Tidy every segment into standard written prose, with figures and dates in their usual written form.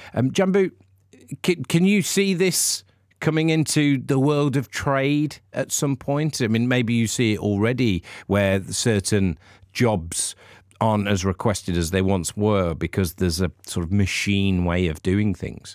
Jambu, can you see this coming into the world of trade at some point? I mean, maybe you see it already where certain jobs aren't as requested as they once were because there's a sort of machine way of doing things.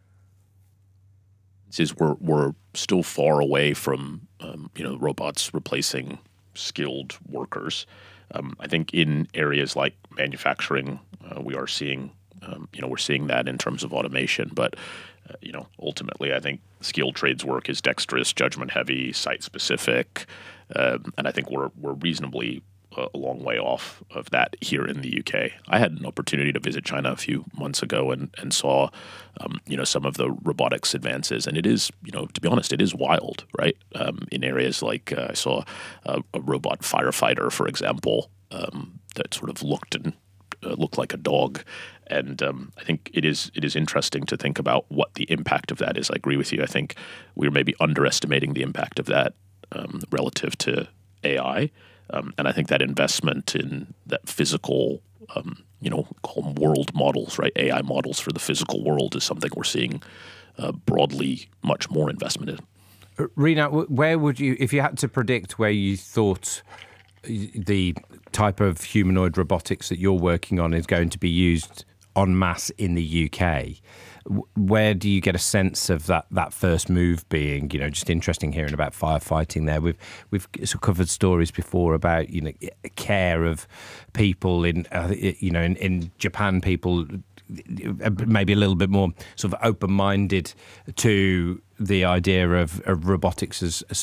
We're still far away from robots replacing skilled workers. I think in areas like manufacturing, we are seeing we're seeing that in terms of automation, but ultimately, I think skilled trades work is dexterous, judgment heavy, site specific, and I think we're reasonably a long way off of that here in the UK. I had an opportunity to visit China a few months ago and saw, some of the robotics advances, and it is, to be honest, it is wild, right? In areas like I saw a robot firefighter, for example, that sort of looked like a dog. And I think it is interesting to think about what the impact of that is. I agree with you. I think we're maybe underestimating the impact of that relative to AI. And I think that investment in that physical, call them world models, right? AI models for the physical world is something we're seeing broadly much more investment in. Rina, where would you, if you had to predict where you thought the type of humanoid robotics that you're working on is going to be used en masse in the UK, where do you get a sense of that first move being? Just interesting hearing about firefighting there. We've sort of covered stories before about care of people in Japan. People maybe a little bit more sort of open-minded to the idea of robotics as